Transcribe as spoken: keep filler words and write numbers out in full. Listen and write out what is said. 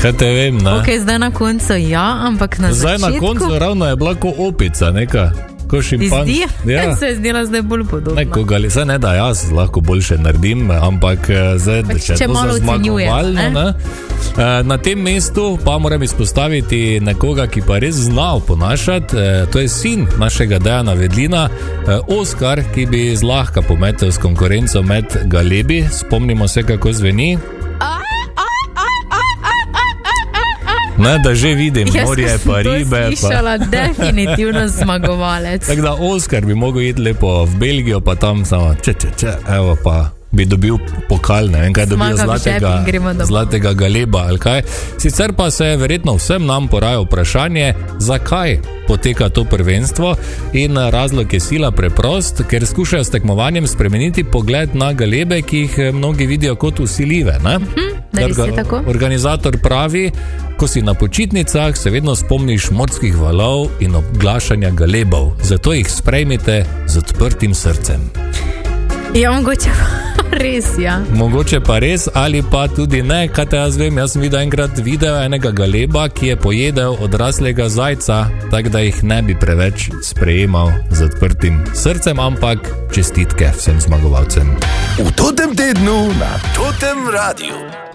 Kaj te vem, ne? Ok, zdaj na koncu ja, ampak na zdaj začetku... Zdaj na koncu ravno je bila ko opica, neka, ko šimpanz. Ti zdi? Ja. Se je zdela zdaj bolj podobno. Neko gali, zdaj ne da jaz lahko boljše naredim, ampak zdaj, pač, če, če to malo zmagovalno, ocenjuje, ne? Na tem mestu pa moram izpostaviti nekoga, ki pa res zna oponašati, to je sin našega Dejana Vedlina, Oskar, ki bi zlahka pometel s konkurenco med galebi. Spomnimo se, kako zveni. Ne, da že vidim, morje pa ribe. Jaz sem slišala, pa... definitivno zmagovalec. Tako da Oskar bi mogel iti lepo v Belgijo, pa tam samo če, če, če, evo pa bi dobil pokal, ne vem kaj, dobil zlatega, zlatega galeba ali kaj. Sicer pa se verjetno vsem nam poraja vprašanje, zakaj poteka to prvenstvo, in razlog je sila preprost, ker skušajo s tekmovanjem spremeniti pogled na galebe, ki jih mnogi vidijo kot vsiljive, ne? Mhm, da res je tako. Organizator pravi, ko si na počitnicah, se vedno spomniš morskih valov in obglašanja galebov, zato jih sprejmite z odprtim srcem. Ja, mogoče pa res, ja. Mogoče pa res, ali pa tudi ne, kaj te jaz vem. Jaz sem videl enkrat video enega galeba, ki je pojedel odraslega zajca, tako da jih ne bi preveč sprejemal z odprtim srcem, ampak čestitke vsem zmagovalcem. V totem tednu na Totem Radiu.